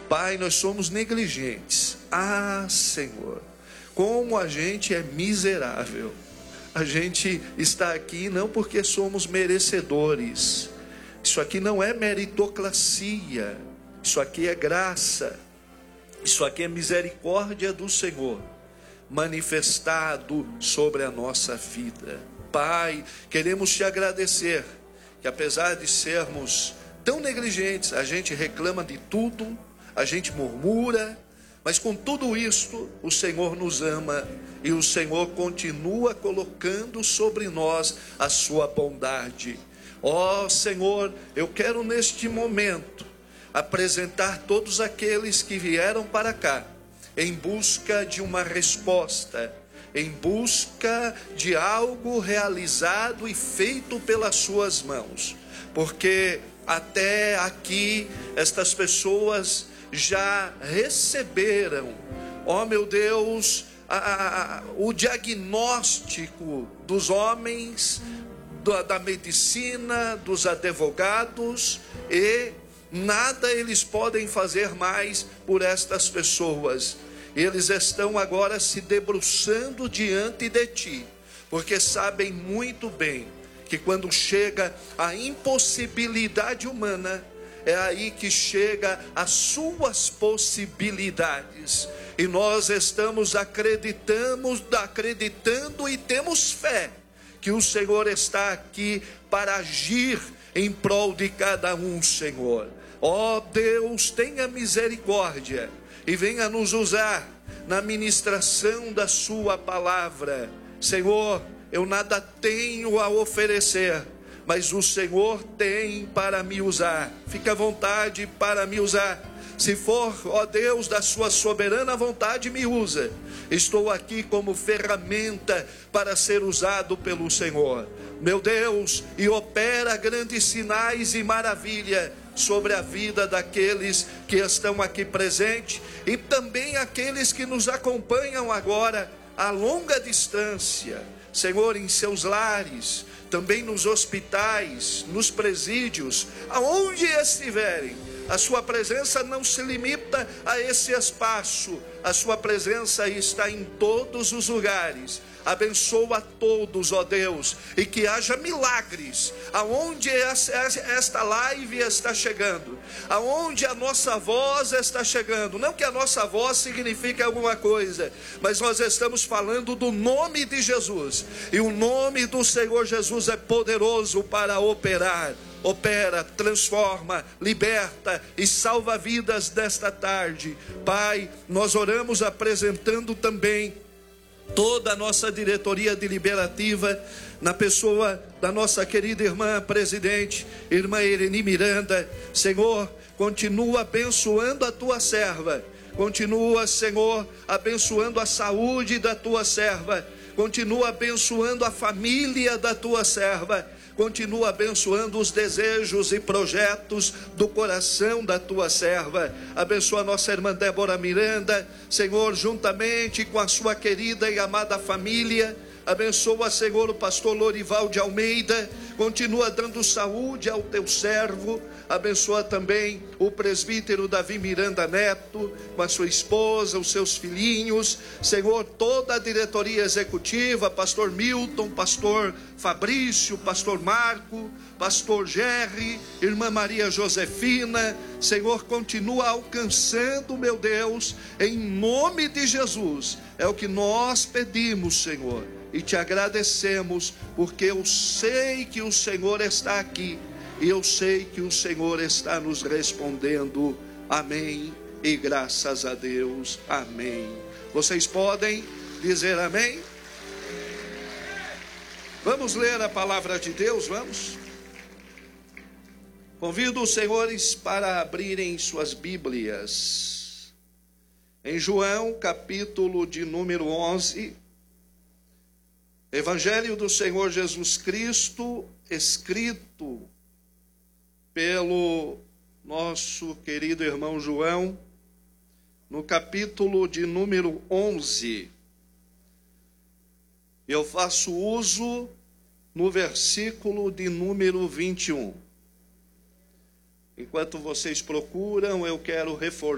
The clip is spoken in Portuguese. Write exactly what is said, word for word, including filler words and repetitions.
Pai, nós somos negligentes. Ah, Senhor, como a gente é miserável. A gente está aqui não porque somos merecedores. Isso aqui não é meritocracia. Isso aqui é graça. Isso aqui é misericórdia do Senhor manifestado sobre a nossa vida. Pai, queremos te agradecer que apesar de sermos tão negligentes, a gente reclama de tudo, a gente murmura, mas com tudo isto, o Senhor nos ama e o Senhor continua colocando sobre nós a sua bondade. Ó Senhor, eu quero neste momento apresentar todos aqueles que vieram para cá em busca de uma resposta, em busca de algo realizado e feito pelas suas mãos, porque até aqui estas pessoas já receberam, ó meu Deus, a, a, o diagnóstico dos homens, da, da medicina, dos advogados, e nada eles podem fazer mais por estas pessoas. Eles estão agora se debruçando diante de ti, porque sabem muito bem que quando chega a impossibilidade humana, é aí que chega as suas possibilidades. E nós estamos acreditamos, acreditando e temos fé que o Senhor está aqui para agir em prol de cada um, Senhor. Ó Deus, tenha misericórdia e venha nos usar na ministração da sua palavra. Senhor, eu nada tenho a oferecer, mas o Senhor tem para me usar. Fica à vontade para me usar. Se for, ó Deus, da sua soberana vontade, me usa. Estou aqui como ferramenta para ser usado pelo Senhor. Meu Deus, e opera grandes sinais e maravilha sobre a vida daqueles que estão aqui presentes e também aqueles que nos acompanham agora a longa distância. Senhor, em seus lares, também nos hospitais, nos presídios, aonde estiverem, a sua presença não se limita a esse espaço, a sua presença está em todos os lugares. Abençoa a todos, ó Deus, e que haja milagres aonde esta live está chegando, aonde a nossa voz está chegando. Não que a nossa voz signifique alguma coisa, mas nós estamos falando do nome de Jesus, e o nome do Senhor Jesus é poderoso para operar. Opera, transforma, liberta e salva vidas desta tarde. Pai, nós oramos apresentando também toda a nossa diretoria deliberativa, na pessoa da nossa querida irmã presidente, irmã Ireni Miranda. Senhor, continua abençoando a tua serva, continua, Senhor, abençoando a saúde da tua serva, continua abençoando a família da tua serva, continua abençoando os desejos e projetos do coração da tua serva. Abençoa a nossa irmã Débora Miranda, Senhor, juntamente com a sua querida e amada família. Abençoa, Senhor, o pastor Lorival de Almeida, continua dando saúde ao teu servo. Abençoa também o presbítero Davi Miranda Neto, com a sua esposa, os seus filhinhos. Senhor, toda a diretoria executiva, pastor Milton, pastor Fabrício, pastor Marco, pastor Gerry, irmã Maria Josefina. Senhor, continua alcançando, meu Deus, em nome de Jesus. É o que nós pedimos, Senhor, e te agradecemos, porque eu sei que o Senhor está aqui, e eu sei que o Senhor está nos respondendo. Amém, e graças a Deus, amém. Vocês podem dizer amém? Vamos ler a palavra de Deus, vamos? Convido os senhores para abrirem suas Bíblias em João, capítulo de número onze, Evangelho do Senhor Jesus Cristo, escrito pelo nosso querido irmão João, no capítulo de número onze. Eu faço uso no versículo de número vinte e um. Enquanto vocês procuram, eu quero reforçar